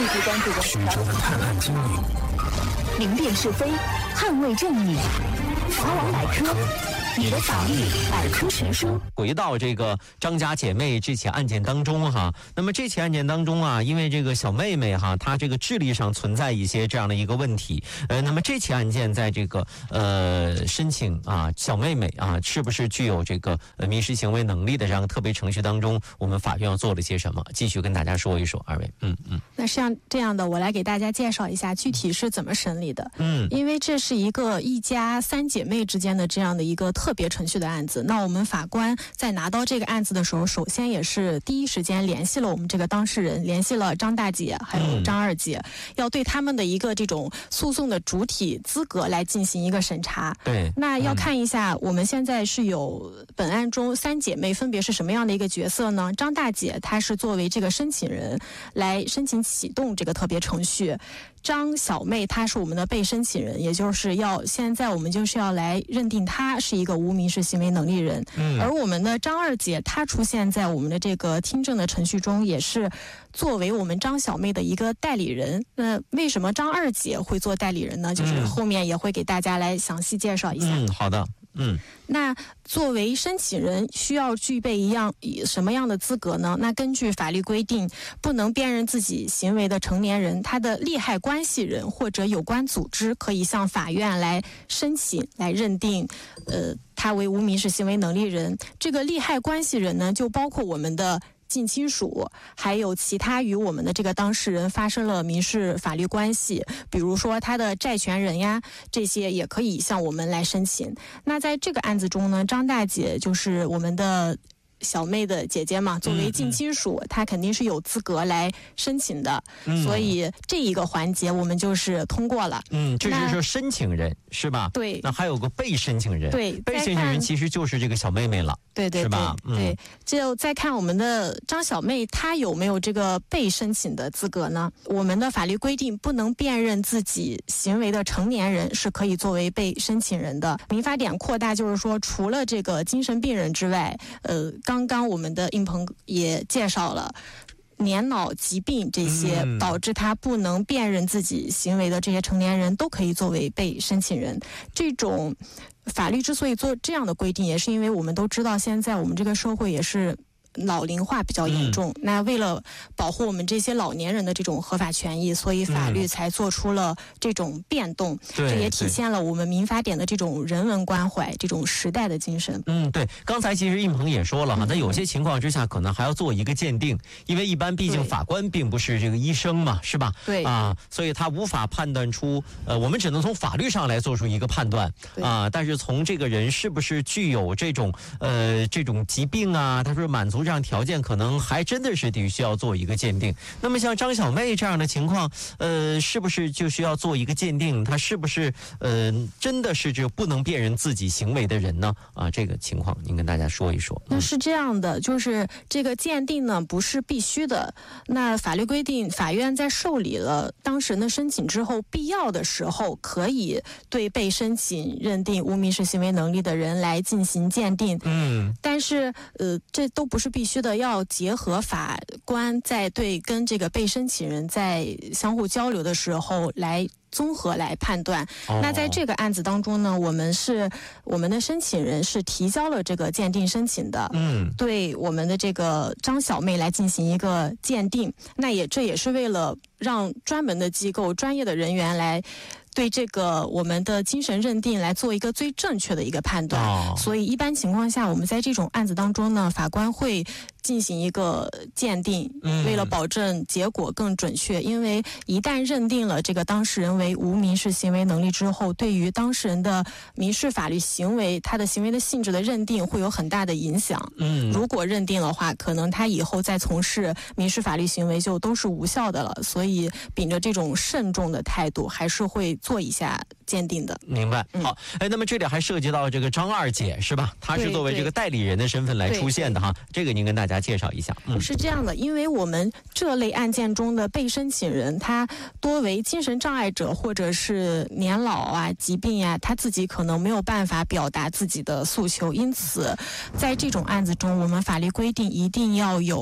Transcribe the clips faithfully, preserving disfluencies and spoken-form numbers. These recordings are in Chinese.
继续关注曲折的探案经历， 明辨是非，捍卫正义。法网百科，你的法律百科全书。 回到这个张家姐妹这起案件当中哈，那么这起案件当中啊，因为这个小妹妹哈，她这个智力上存在一些这样的一个问题，呃，那么这起案件在这个呃申请啊小妹妹啊是不是具有这个呃民事行为能力的这样特别程序当中，我们法院要做了些什么？继续跟大家说一说，二位，嗯嗯。 那像这样的，我来给大家介绍一下具体是怎么审理的。 嗯， 因为这是一个一家三姐妹之间的这样的一个特别程序的案子，那我们法官在拿到这个案子的时候，首先也是第一时间联系了我们这个当事人，联系了张大姐还有张二姐，嗯、要对他们的一个这种诉讼的主体资格来进行一个审查。 对， 那要看一下我们现在是有本案中三姐妹分别是什么样的一个角色呢？张大姐她是作为这个申请人来申请启动这个特别程序。张小妹她是我们的被申请人，也就是要现在我们就是要来认定她是一个无民事行为能力人。嗯，而我们的张二姐她出现在我们的这个听证的程序中，也是作为我们张小妹的一个代理人。那为什么张二姐会做代理人呢？就是后面也会给大家来详细介绍一下。 嗯，好的。嗯， 那作为申请人需要具备一样什么样的资格呢？那根据法律规定，不能辨认自己行为的成年人，他的利害关系人或者有关组织可以向法院来申请来认定，呃，他为无民事行为能力人。这个利害关系人呢，就包括我们的近亲属，还有其他与我们的这个当事人发生了民事法律关系，比如说他的债权人呀，这些也可以向我们来申请。那在这个案子中呢，张大姐就是我们的小妹的姐姐嘛，作为近亲属，嗯嗯、她肯定是有资格来申请的，嗯、所以这一个环节我们就是通过了。 嗯，这是说申请人是吧？ 对。 那还有个被申请人， 对， 被申请人其实就是这个小妹妹了， 对对对， 是吧？ 嗯、对，就再看我们的张小妹，她有没有这个被申请的资格呢？我们的法律规定，不能辨认自己行为的成年人是可以作为被申请人的。民法典扩大，就是说，除了这个精神病人之外，呃。刚刚我们的应鹏也介绍了年脑疾病这些导致他不能辨认自己行为的这些成年人都可以作为被申请人。这种法律之所以做这样的规定，也是因为我们都知道现在我们这个社会也是老龄化比较严重，嗯、那为了保护我们这些老年人的这种合法权益，所以法律才做出了这种变动，嗯、这也体现了我们民法典的这种人文关怀，这种时代的精神。 嗯，对，刚才其实应鹏也说了哈，在有些情况之下可能还要做一个鉴定，因为一般毕竟法官并不是这个医生嘛，是吧？ 对啊，所以他无法判断出，呃，我们只能从法律上来做出一个判断啊，但是从这个人是不是具有这种呃这种疾病啊，他说满足这样条件，可能还真的是得需要做一个鉴定。那么像张小妹这样的情况，呃，是不是就需要做一个鉴定？她是不是呃真的是这不能辨认自己行为的人呢？啊，这个情况您跟大家说一说。 那是这样的，就是这个鉴定呢不是必须的。那法律规定，法院在受理了当事人的申请之后，必要的时候可以对被申请认定无民事行为能力的人来进行鉴定。 嗯， 但是呃这都不是必须的，要结合法官在对跟这个被申请人在相互交流的时候来综合来判断。 哦、 那在这个案子当中呢，我们是我们的申请人是提交了这个鉴定申请的， 嗯， 对我们的这个张小妹来进行一个鉴定。那也这也是为了让专门的机构、专业的人员来对这个我们的精神认定来做一个最正确的一个判断。 哦、 所以一般情况下，我们在这种案子当中呢，法官会进行一个鉴定， 嗯、 为了保证结果更准确。因为一旦认定了这个当事人为无民事行为能力之后，对于当事人的民事法律行为，他的行为的性质的认定会有很大的影响。 嗯， 如果认定的话，可能他以后再从事民事法律行为就都是无效的了。所以秉着这种慎重的态度，还是会做一下鉴定的。 明白。好，哎，那么这里还涉及到这个张二姐是吧？她是作为这个代理人的身份来出现的哈，这个您跟大家介绍一下。 嗯，是这样的，因为我们这类案件中的被申请人，他多为精神障碍者或者是年老啊、疾病呀、啊，他自己可能没有办法表达自己的诉求，因此在这种案子中，我们法律规定一定要有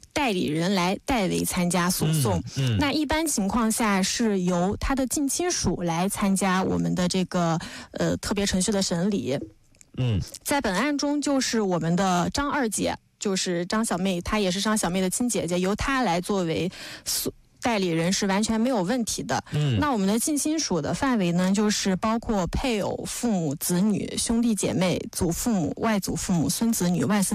代理人来代为参加诉讼。 嗯嗯、 那一般情况下是由他的近亲属来参加我们的这个呃特别程序的审理。 嗯， 在本案中，就是我们的张二姐，就是张小妹，她也是张小妹的亲姐姐，由她来作为诉。代理人是完全没有问题的。 嗯， 那我们的近亲属的范围呢，就是包括配偶、父母、子女、兄弟姐妹、祖父母、外祖父母、孙子女、外孙。